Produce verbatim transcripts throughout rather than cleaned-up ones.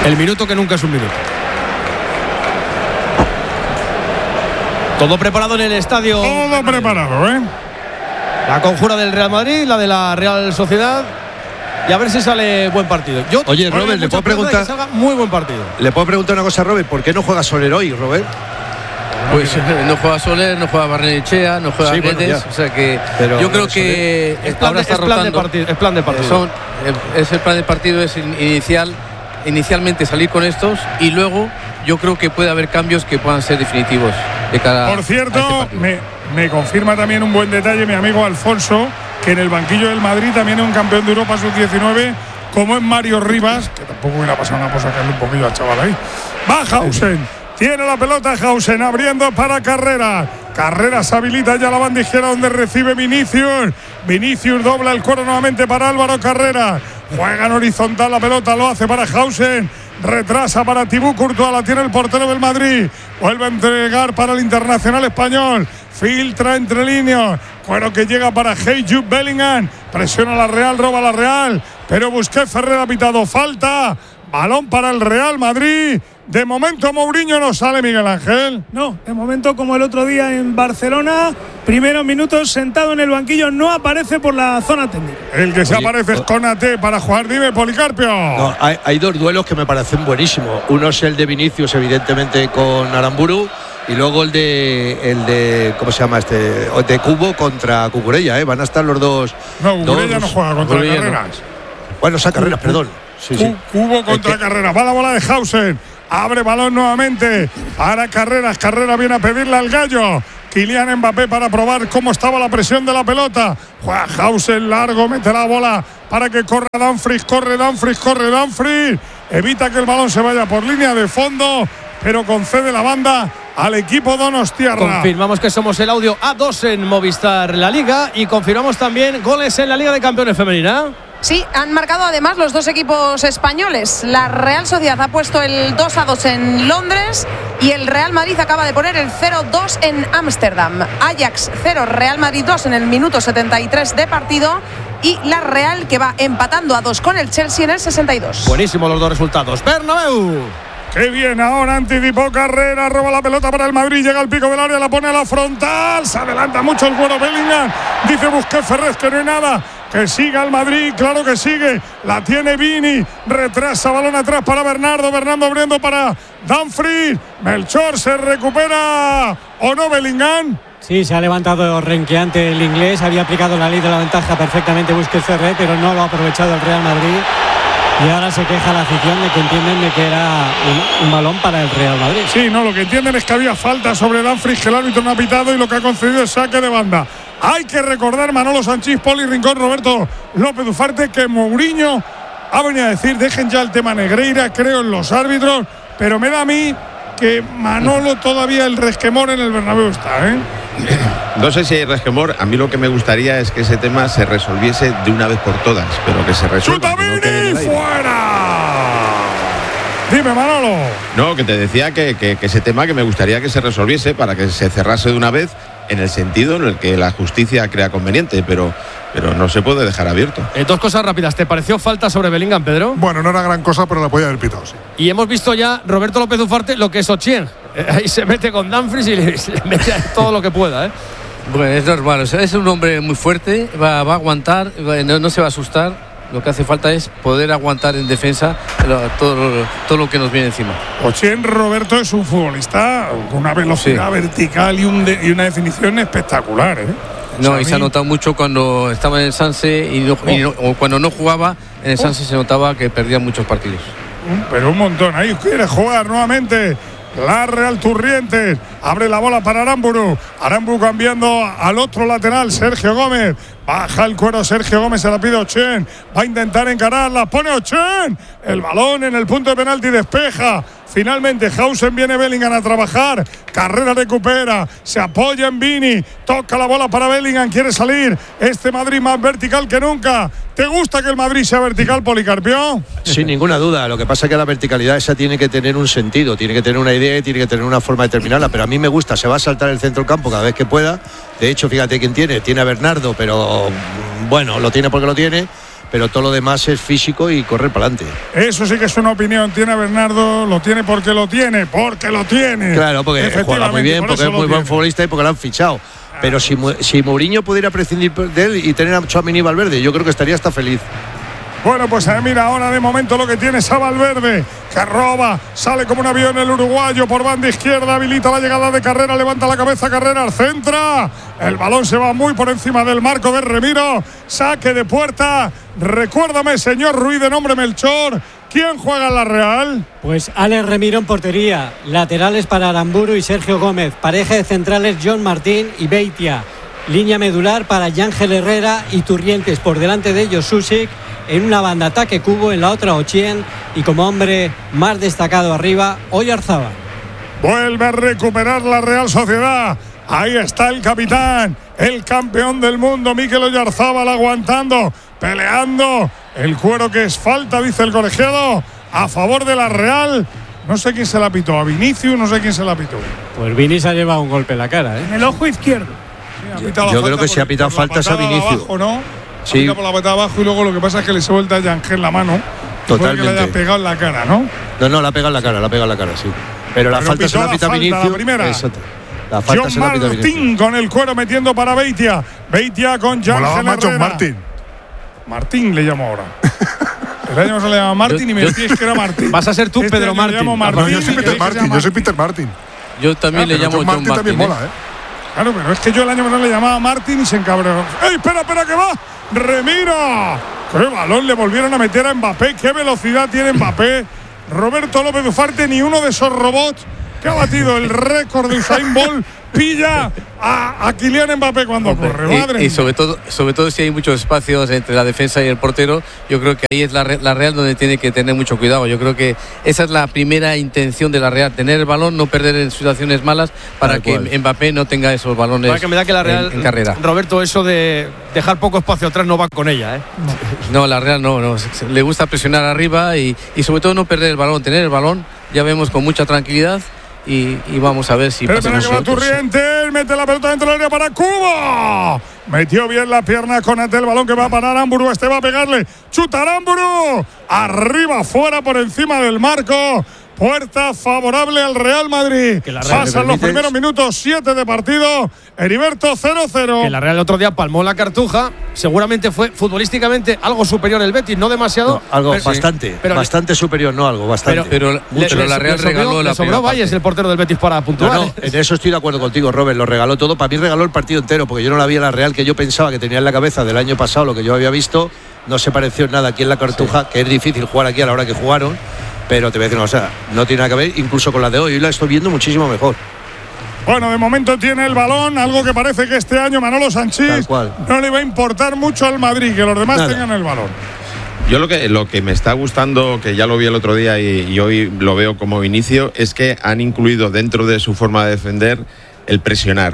El minuto que nunca es un minuto. Todo preparado en el estadio. Todo preparado, ¿eh? La conjura del Real Madrid, la de la Real Sociedad. Y a ver si sale buen partido. Yo, Oye, Robert, ¿le puedo preguntar? Que salga muy buen partido. ¿Le puedo preguntar una cosa a Robert? ¿Por qué no juega Soler hoy, Robert? Pues no juega Soler, no juega Barrenechea, no juega sí, Guedes, bueno, o sea que pero yo creo que es plan, ahora de, está es plan de rotando. partido. Es plan de partido. Son, es el plan de partido, es inicial, inicialmente salir con estos y luego yo creo que puede haber cambios que puedan ser definitivos de cara Por cierto, a este me, me confirma también un buen detalle mi amigo Alfonso, que en el banquillo del Madrid también es un campeón de Europa sub diecinueve, como es Mario Rivas, que tampoco hubiera pasado nada por sacarle un poquillo al chaval ahí. Va Hausen. Tiene la pelota Hausen abriendo para Carrera. Carreras habilita ya la banda izquierda donde recibe Vinicius. Vinicius dobla el cuero nuevamente para Álvaro Carrera. Juega en horizontal la pelota, lo hace para Hausen. Retrasa para Thibaut Courtois, la tiene el portero del Madrid. Vuelve a entregar para el internacional español. Filtra entre líneas. Cuero que llega para Hey Jude Bellingham. Presiona la Real, roba la Real. Pero Busquets, Ferrer ha pitado falta. Balón para el Real Madrid. De momento Mourinho no sale, Miguel Ángel. No, de momento como el otro día en Barcelona, primeros minutos sentado en el banquillo, no aparece por la zona técnica. El que se Oye, aparece es Konaté para jugar, dime, Policarpio. No, hay, hay dos duelos que me parecen buenísimos. Uno es el de Vinicius, evidentemente, con Aramburu. Y luego el de, el de ¿cómo se llama este? De Cubo contra Cucurella, ¿eh? Van a estar los dos. No, Cucurella dos, no juega contra Cucurella Carreras. No. Bueno, esa Carreras, perdón. Sí, sí. Cubo contra es que, Carreras. Va la bola de Hausen. Abre balón nuevamente para Carreras. Carreras viene a pedirle al gallo. Kylian Mbappé para probar cómo estaba la presión de la pelota. Juega Hausen largo, mete la bola para que corra Dumfries. Corre Dumfries, corre Dumfries. Evita que el balón se vaya por línea de fondo, pero concede la banda al equipo donostiarra. Confirmamos que somos el audio A dos en Movistar La Liga y confirmamos también goles en la Liga de Campeones Femenina. Sí, han marcado además los dos equipos españoles. La Real Sociedad ha puesto el dos a dos en Londres y el Real Madrid acaba de poner el cero dos en Ámsterdam. Ajax cero, Real Madrid dos en el minuto setenta y tres de partido y la Real que va empatando a dos con el Chelsea en el sesenta y dos. Buenísimos los dos resultados. Bernabéu. Qué bien ahora, anticipó Carrera, roba la pelota para el Madrid, llega al pico del área, la pone a la frontal, se adelanta mucho el Güero Bellingham, dice Busquets Ferrer que no hay nada, que siga el Madrid, claro que sigue, la tiene Vini, retrasa, balón atrás para Bernardo, Bernardo abriendo para Dumfries, Melchor se recupera, ¿o no Bellingham? Sí, se ha levantado renqueante el inglés, había aplicado la ley de la ventaja perfectamente Busquets Ferrer, pero no lo ha aprovechado el Real Madrid. Y ahora se queja la afición de que entienden de que era un, un balón para el Real Madrid. Sí, no, lo que entienden es que había falta sobre Dumfries, que el árbitro no ha pitado y lo que ha concedido es saque de banda. Hay que recordar, Manolo Sanchís, Poli Rincón, Roberto López Ufarte, que Mourinho ha venido a decir, dejen ya el tema Negreira, creo en los árbitros, pero me da a mí que Manolo todavía el resquemor en el Bernabéu está, ¿eh? No sé si hay resquemor, a mí lo que me gustaría es que ese tema se resolviese de una vez por todas, pero que se resuelva. ¡Chuta que no quede en el aire. fuera! Dime, Manolo. No, que te decía que, que, que ese tema que me gustaría que se resolviese para que se cerrase de una vez en el sentido en el que la justicia crea conveniente, pero, pero no se puede dejar abierto. Eh, dos cosas rápidas. ¿Te pareció falta sobre Bellingham, Pedro? Bueno, no era gran cosa, pero la podía haber pitado, sí. Y hemos visto ya, Roberto López Ufarte, lo que es Ochieng. Eh, ahí se mete con Dumfries y le, le mete todo lo que pueda, ¿eh? Bueno, es normal, o sea, es un hombre muy fuerte, va, va a aguantar, no, no se va a asustar. Lo que hace falta es poder aguantar en defensa lo, todo, todo lo que nos viene encima. Ochieng, Roberto, es un futbolista con una velocidad sí. vertical y, un de, y una definición espectacular, ¿eh? No, o sea, y se ha notado mucho cuando estaba en el Sanse y, no, oh. y no, o cuando no jugaba en el oh. Sanse se notaba que perdía muchos partidos. Pero un montón, ahí quiere jugar nuevamente la Real Turrientes, abre la bola para Aramburu, Aramburu cambiando al otro lateral, Sergio Gómez, baja el cuero Sergio Gómez, se la pide Ochieng, va a intentar encararla, pone Ochieng, el balón en el punto de penalti, despeja, finalmente Hausen, viene Bellingham a trabajar, Carrera recupera, se apoya en Vini, toca la bola para Bellingham, quiere salir, este Madrid más vertical que nunca. ¿Te gusta que el Madrid sea vertical, Policarpio? Sin ninguna duda, lo que pasa es que la verticalidad esa tiene que tener un sentido, tiene que tener una idea y tiene que tener una forma de terminarla, pero a mí me gusta, se va a saltar el centro del campo cada vez que pueda. De hecho, fíjate quién tiene, tiene a Bernardo, pero bueno, lo tiene porque lo tiene, pero todo lo demás es físico y correr para adelante. Eso sí que es una opinión. Tiene a Bernardo, lo tiene porque lo tiene, porque lo tiene. Claro, porque juega muy bien, porque es muy buen futbolista y porque lo han fichado. Pero si, si Mourinho pudiera prescindir de él y tener a Tchouaméni y Valverde, yo creo que estaría hasta feliz. Bueno, pues eh, mira, ahora de momento lo que tiene es a Valverde, que roba, sale como un avión el uruguayo por banda izquierda, habilita la llegada de Carrera, levanta la cabeza Carrera, centra, el balón se va muy por encima del marco de Remiro, saque de puerta. Recuérdame, señor Ruiz, de nombre Melchor, ¿quién juega en la Real? Pues Alex Remiro en portería, laterales para Aramburu y Sergio Gómez, pareja de centrales John Martín y Beitia, línea medular para Yángel Herrera y Turrientes, por delante de ellos Susic, en una banda ataque Cubo, en la otra Ochien y como hombre más destacado arriba Oyarzábal. Vuelve a recuperar la Real Sociedad. Ahí está el capitán, el campeón del mundo, Mikel Oyarzábal, aguantando, peleando. El cuero que es falta, dice el colegiado, a favor de la Real. No sé quién se la pitó, a Vinicius, no sé quién se la pitó. Pues Vini se ha llevado un golpe en la cara, ¿eh? En el ojo izquierdo. Sí, yo creo que si ha pitado faltas a Vinicius. Abajo, ¿no? Sí. Por la patada abajo y luego lo que pasa es que le se vuelta a Yángel la mano. Totalmente. Que le haya pegado en la cara, ¿no? No, no, la ha pegado en la cara, la ha pegado en la cara, sí. Pero la Pero falta se la ha pitado a Vinicius. La primera. Exacto. La falta John se la ha pitado a Martín Vinicius. con el cuero metiendo para Beitia. Beitia con Yángel Molaba Herrera. Martín. Martín le llamo ahora. El año se le llama Martín y me decís que era Martín. Vas a ser tú, Este Pedro año le llamo Martín. No, yo y soy que Peter se Martin, llama yo soy Peter Martin. Yo también Ah, le Pero llamo John John Martin Martin. también ¿eh? mola, ¿eh? Claro, pero es que yo el año pasado le llamaba Martín y se encabreó. ¡Ey, espera, espera, que va! ¡Remiro! ¡Qué balón le volvieron a meter a Mbappé! ¡Qué velocidad tiene Mbappé! Roberto López Ufarte, ni uno de esos robots que ha batido el récord de Usain Bolt, pilla a, a Kylian Mbappé cuando Hombre, corre. y, Madre y sobre todo, sobre todo si hay muchos espacios entre la defensa y el portero, yo creo que ahí es la, la Real donde tiene que tener mucho cuidado. Yo creo que esa es la primera intención de la Real, tener el balón, no perder en situaciones malas para Tal que cual. Mbappé no tenga esos balones Para que me da que la Real, en, en carrera. Roberto, eso de dejar poco espacio atrás no va con ella, ¿eh? No, la Real no, no, le gusta presionar arriba y, y sobre todo no perder el balón, tener el balón, ya vemos con mucha tranquilidad. Y, y vamos a ver si Pero pasa espera que va nosotros. Turrientes, mete la pelota dentro del área para Cubo. Metió bien la pierna con el balón que va para Aramburu. Este va a pegarle. Chuta Aramburu. Arriba, fuera, por encima del marco. Puerta favorable al Real Madrid. Que la Real, Pasan los primeros minutos, siete de partido. Heriberto cero cero. Que la Real el otro día palmó la Cartuja. Seguramente fue futbolísticamente algo superior el Betis, no demasiado. No, algo pero, bastante, pero- bastante superior, no algo, bastante. Pero, Le- pero le- la Real le sobró- regaló le la sobró primera Valles, parte. el portero del Betis, para puntuar. No, no, en eso estoy de acuerdo contigo, Robert, lo regaló todo. Para mí regaló el partido entero, porque yo no la vi en la Real que yo pensaba que tenía en la cabeza del año pasado, lo que yo había visto, no se pareció en nada aquí en la Cartuja, sí. Que es difícil jugar aquí a la hora que jugaron, pero te voy a decir una cosa, no tiene nada que ver incluso con la de hoy, hoy la estoy viendo muchísimo mejor. Bueno, de momento tiene el balón, algo que parece que este año Manolo Sanchís no le va a importar mucho al Madrid, que los demás Nada. tengan el balón. Yo lo que, lo que me está gustando, que ya lo vi el otro día y, y hoy lo veo como inicio, es que han incluido dentro de su forma de defender el presionar.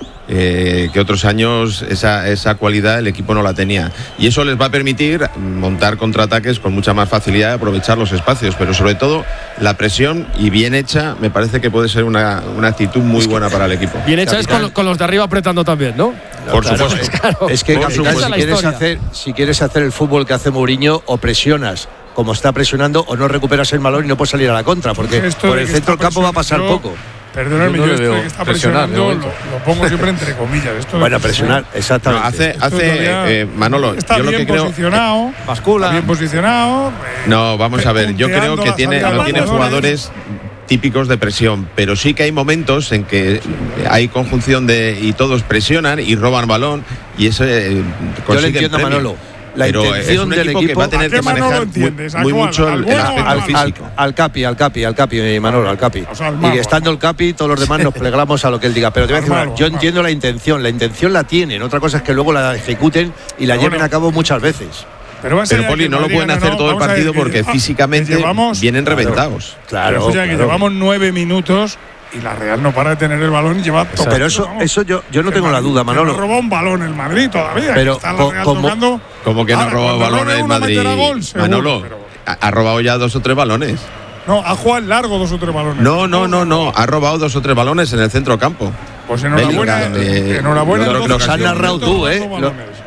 Eh, que otros años esa, esa cualidad el equipo no la tenía. Y eso les va a permitir montar contraataques con mucha más facilidad y aprovechar los espacios. Pero sobre todo la presión, y bien hecha, me parece que puede ser una, una actitud muy es buena para el equipo. Bien hecha es con, con los de arriba apretando también, ¿no? Por Claro, supuesto. es, Claro. es que Por capitán, supuesto. si, quieres hacer, si quieres hacer el fútbol que hace Mourinho, o presionas como está presionando o no recuperas el balón y no puedes salir a la contra, porque Esto por de el que centro del está campo va a pasar presionando, poco. Perdóname, Yo no yo, le esto de veo que está presionar, presionando de lo, momento. lo pongo siempre entre comillas. Esto de Bueno, que presionar, No, exactamente. hace, Esto hace todavía eh, Manolo, está yo lo bien que creo. posicionado, Bascula. está bien posicionado. eh, No, vamos a ver, yo creo punteando que la tiene, salida no de tiene balones. jugadores típicos de presión, pero sí que hay momentos en que hay conjunción de y todos presionan y roban balón y eso eh, Yo le consiguen entiendo a premio. Manolo. La Pero intención es un del equipo, equipo que va a tener ¿A qué que Manolo manejar muy, entiendes? ¿A muy cuál? mucho ¿Al el, el bueno o aspecto al al, físico. al Capi, al Capi, al Capi, Manolo, al Capi. O sea, al y mago, estando al el Capi, todos los demás nos plegamos a lo que él diga. Pero te voy a Al decir, una- mago, yo al mago. entiendo la intención, la intención la tienen. Otra cosa es que luego la ejecuten y la Pero lleven bueno. a cabo muchas veces. Pero, va a ser Pero ya Poli, que no lo digan, pueden hacer todo el vamos a ver, partido que- porque ah, físicamente que llevamos, vienen claro. reventados. Claro, Pero escucha, que claro. llevamos nueve minutos y la Real no para de tener el balón y lleva todo. Pero eso, Vamos. eso yo, yo no Que tengo la Madrid- duda, que Manolo. No robó un balón el Madrid todavía. Pero que está la co- Real como- tocando. Como que no ha Ahora, robado cuando balones robe en uno, Madrid. meterá gol, seguro, Manolo pero- ha, ha robado ya dos o tres balones. No, ha jugado en largo dos o tres balones. No, no, no, no. Ha robado dos o tres balones en el centro campo. Pues enhorabuena. Bellingham, eh, enhorabuena. lo- lo- entonces, lo Nos has ocasión. narrado tú, ¿eh? robando Lo- balones.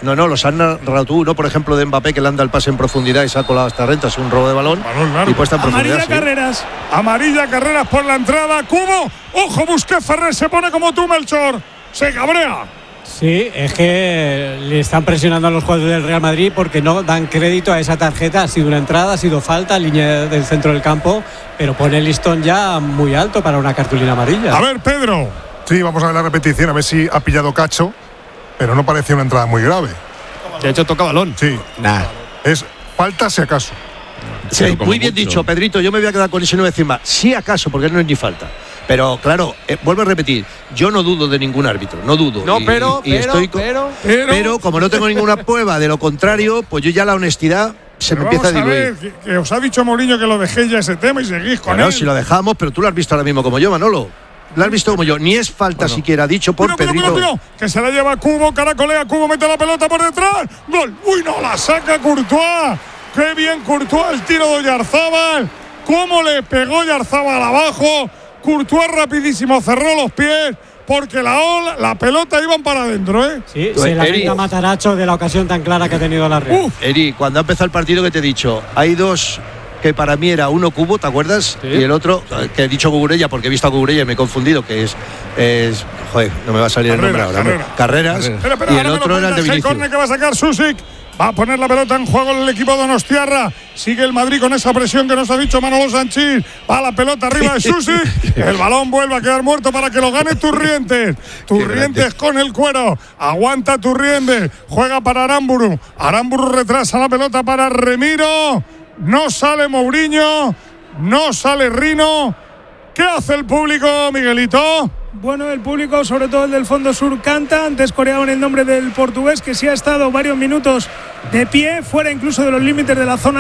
No, no, los has narrado tú, ¿no? Por ejemplo, de Mbappé, que le anda el pase en profundidad y se ha colado hasta renta, es un robo de balón. Balón largo. Y puesta en Amarilla profundidad. Sí. Carreras. Amarilla Carreras por la entrada. Cubo. Ojo, Busquets Ferrer se pone como tú, Melchor. Se cabrea. Sí, es que le están presionando a los jugadores del Real Madrid porque no dan crédito a esa tarjeta. Ha sido una entrada, ha sido falta, línea del centro del campo, pero pone el listón ya muy alto para una cartulina amarilla. A ver, Pedro. Sí, vamos a ver la repetición, a ver si ha pillado cacho, pero no parecía una entrada muy grave. De hecho, toca balón. Sí. Nah. Es falta si acaso. Sí, Pero como muy bien mucho. dicho, Pedrito. Yo me voy a quedar con ese no decir más. Sí, acaso, porque no es ni falta. Pero claro, eh, vuelvo a repetir, yo no dudo de ningún árbitro, no dudo. No, y, pero, y pero, estoy con- pero, Pero, pero como no tengo ninguna prueba de lo contrario, pues yo ya la honestidad se pero me empieza a vamos diluir. ver, que, que os ha dicho Mourinho que lo dejéis ya ese tema y seguís con Bueno, él. si lo dejamos, pero tú lo has visto ahora mismo como yo, Manolo. Lo has visto como yo. Ni es falta siquiera dicho por Cuidado, cuidado, Pedrito. cuidado, cuidado, que se la lleva Cubo, caracolea Cubo, mete la pelota por detrás. Gol. Uy, no, la saca Courtois. Qué bien Courtois el tiro de Oyarzábal. Cómo le pegó Oyarzábal abajo. Courtois rapidísimo cerró los pies porque la ola, la pelota iban para adentro, ¿eh? Sí, Pues, se la Eri. venga Mataracho de la ocasión tan clara que ha tenido la Real. Uf, Eri, cuando ha empezado el partido que te he dicho, hay dos que para mí era uno Cubo, ¿te acuerdas? Sí. Y el otro, que he dicho Cucurella porque he visto a Cucurella y me he confundido, que es, es joder, no me va a salir el nombre Carrera, ahora. Carrera. Carreras. espera, espera, Y ahora el me lo otro era el de cuentas, el Vinicius. córner que va a sacar Susic. Va a poner la pelota en juego el equipo donostiarra. Sigue el Madrid con esa presión que nos ha dicho Manolo Sanchís. Va la pelota arriba de Susic. El balón vuelve a quedar muerto para que lo gane Turrientes. Turrientes con el cuero. Aguanta Turrientes. Juega para Aramburu. Aramburu retrasa la pelota para Remiro. No sale Mourinho. No sale Rino. ¿Qué hace el público, Miguelito? Bueno, el público, sobre todo el del Fondo Sur, canta. Antes coreaban el nombre del portugués, que sí ha estado varios minutos de pie, fuera incluso de los límites de la zona